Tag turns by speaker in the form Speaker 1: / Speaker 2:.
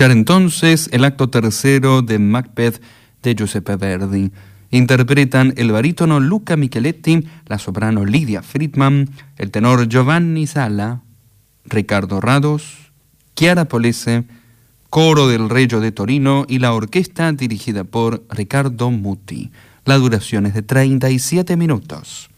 Speaker 1: Entonces, el acto tercero de Macbeth de Giuseppe Verdi. Interpretan el barítono Luca Micheletti, la soprano Lydia Friedman, el tenor Giovanni Sala, Ricardo Rados, Chiara Polese, coro del Regio de Torino y la orquesta dirigida por Riccardo Muti. La duración es de 37 minutos.